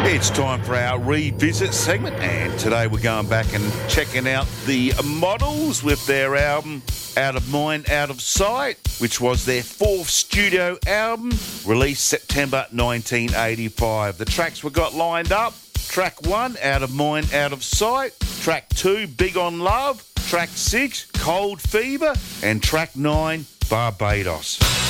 It's time for our revisit segment, and today we're going back and checking out the Models with their album Out of Mind, Out of Sight, which was their fourth studio album, released September 1985. The tracks we got lined up: track 1, Out of Mind, Out of Sight; track 2, Big on Love; track 6, Cold Fever; and track 9, Barbados.